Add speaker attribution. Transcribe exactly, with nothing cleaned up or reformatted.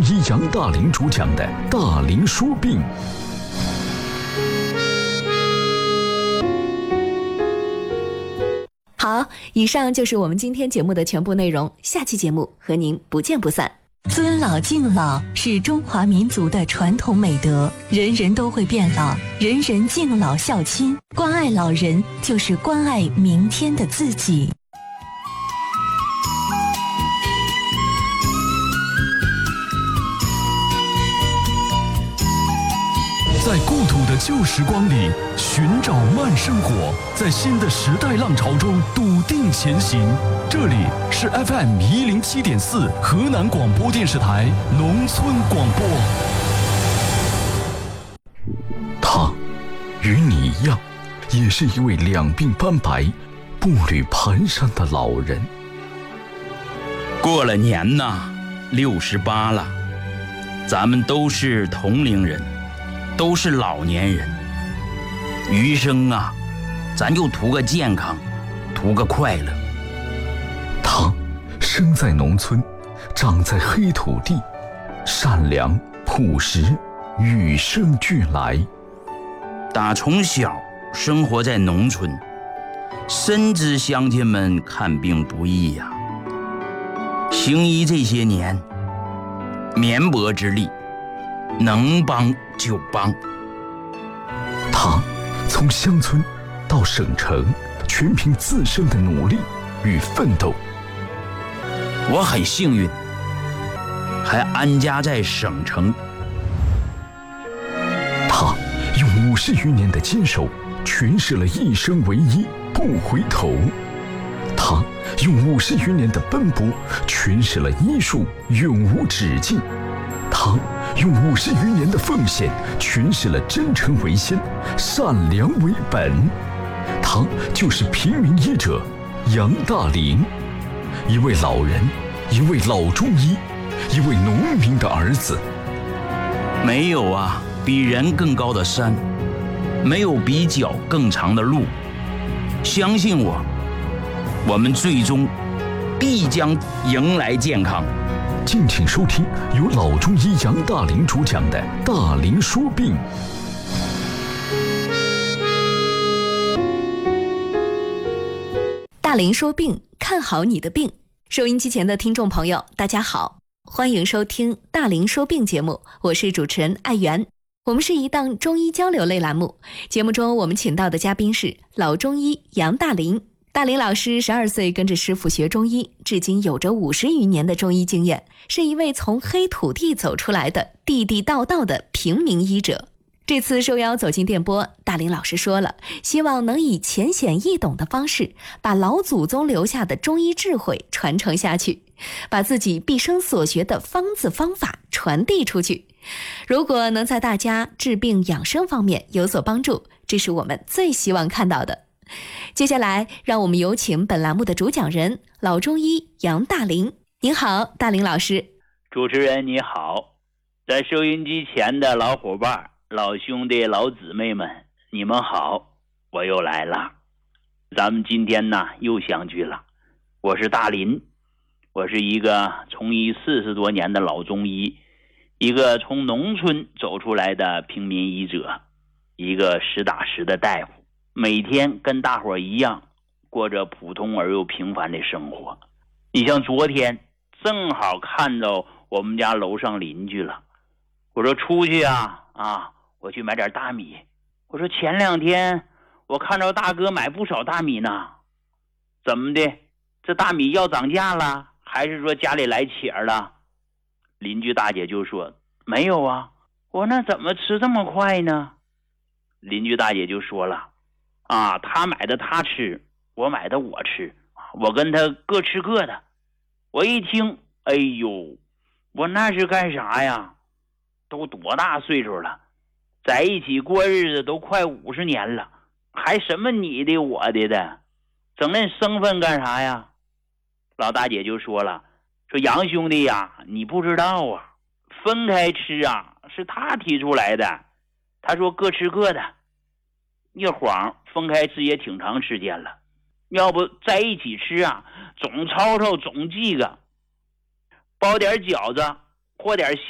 Speaker 1: 中医杨大林主讲的《大林说病》。
Speaker 2: 好，以上就是我们今天节目的全部内容，下期节目和您不见不散。
Speaker 3: 尊老敬老是中华民族的传统美德，人人都会变老，人人敬老孝亲，关爱老人就是关爱明天的自己。
Speaker 1: 在故土的旧时光里寻找慢生活，在新的时代浪潮中笃定前行。这里是 F M 一零七点四河南广播电视台农村广播。他与你一样，也是一位两鬓斑白、步履蹒跚的老人。
Speaker 4: 过了年呐，六十八了，咱们都是同龄人，都是老年人，余生啊，咱就图个健康，图个快乐。
Speaker 1: 他生在农村，长在黑土地，善良朴实，与生俱来。
Speaker 4: 打从小生活在农村，深知乡亲们看病不易呀、啊。行医这些年，绵薄之力，能帮就帮。
Speaker 1: 他从乡村到省城，全凭自身的努力与奋斗。
Speaker 4: 我很幸运，还安家在省城。
Speaker 1: 他用五十余年的坚守，诠释了一生为一，不回头。他用五十余年的奔波，诠释了医术永无止境。他用五十余年的奉献，诠释了真诚为先，善良为本。他就是平民医者杨大林，一位老人，一位老中医，一位农民的儿子。
Speaker 4: 没有啊比人更高的山，没有比脚更长的路。相信我，我们最终必将迎来健康。
Speaker 1: 敬请收听由老中医杨大林主讲的《大林说病》。
Speaker 2: 大林说病，看好你的病。收音机前的听众朋友，大家好，欢迎收听《大林说病》节目，我是主持人艾媛。我们是一档中医交流类栏目，节目中我们请到的嘉宾是老中医杨大林。大林老师十二岁跟着师傅学中医，至今有着五十余年的中医经验，是一位从黑土地走出来的地地道道的平民医者。这次受邀走进电波，大林老师说了，希望能以浅显易懂的方式，把老祖宗留下的中医智慧传承下去，把自己毕生所学的方子方法传递出去。如果能在大家治病养生方面有所帮助，这是我们最希望看到的。接下来让我们有请本栏目的主讲人老中医杨大林。您好，大林老师。
Speaker 5: 主持人你好，在收音机前的老伙伴、老兄弟、老姊妹们，你们好，我又来了。咱们今天呢又相聚了。我是大林，我是一个从医四十多年的老中医，一个从农村走出来的平民医者，一个实打实的大夫，每天跟大伙一样过着普通而又平凡的生活。你像昨天正好看到我们家楼上邻居了，我说出去啊啊，我去买点大米。我说前两天我看到大哥买不少大米呢，怎么的？这大米要涨价了，还是说家里来钱了？邻居大姐就说没有啊。我那怎么吃这么快呢？邻居大姐就说了啊，他买的他吃，我买的我吃，我跟他各吃各的。我一听，哎呦，我那是干啥呀？都多大岁数了，在一起过日子都快五十年了，还什么你的我的的，整那生分干啥呀？老大姐就说了，说杨兄弟呀，你不知道啊，分开吃啊是他提出来的，他说各吃各的。一晃分开吃也挺长时间了，要不在一起吃啊，总吵吵总记个，包点饺子或点